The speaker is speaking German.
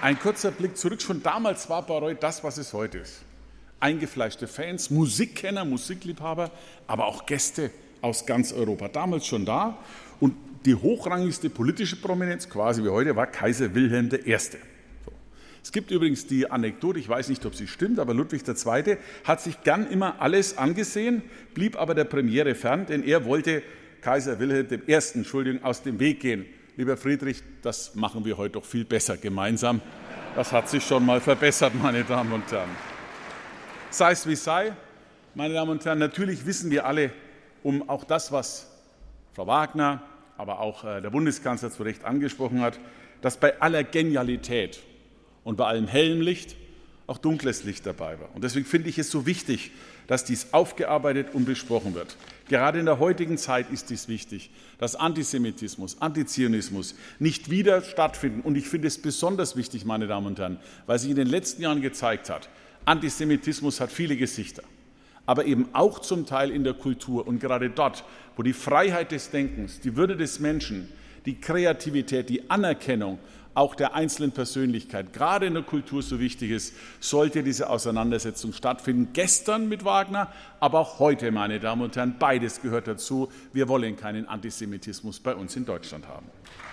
Ein kurzer Blick zurück. Schon damals war Bayreuth das, was es heute ist. Eingefleischte Fans, Musikkenner, Musikliebhaber, aber auch Gäste aus ganz Europa. Damals schon da. Und die hochrangigste politische Prominenz, quasi wie heute, war Kaiser Wilhelm I. So. Es gibt übrigens die Anekdote, ich weiß nicht, ob sie stimmt, aber Ludwig II. Hat sich gern immer alles angesehen, blieb aber der Premiere fern, denn er wollte Kaiser Wilhelm I. Aus dem Weg gehen. Lieber Friedrich, das machen wir heute doch viel besser gemeinsam. Das hat sich schon mal verbessert, meine Damen und Herren. Sei es wie sei, meine Damen und Herren, natürlich wissen wir alle um auch das, was Frau Wagner, aber auch der Bundeskanzler zu Recht angesprochen hat, dass bei aller Genialität und bei allem hellem Licht auch dunkles Licht dabei war. Und deswegen finde ich es so wichtig, dass dies aufgearbeitet und besprochen wird. Gerade in der heutigen Zeit ist dies wichtig, dass Antisemitismus, Antizionismus nicht wieder stattfinden. Und ich finde es besonders wichtig, meine Damen und Herren, weil sich in den letzten Jahren gezeigt hat, Antisemitismus hat viele Gesichter, aber eben auch zum Teil in der Kultur. Und gerade dort, wo die Freiheit des Denkens, die Würde des Menschen, die Kreativität, die Anerkennung auch der einzelnen Persönlichkeit, gerade in der Kultur so wichtig ist, sollte diese Auseinandersetzung stattfinden. Gestern mit Wagner, aber auch heute, meine Damen und Herren, beides gehört dazu. Wir wollen keinen Antisemitismus bei uns in Deutschland haben.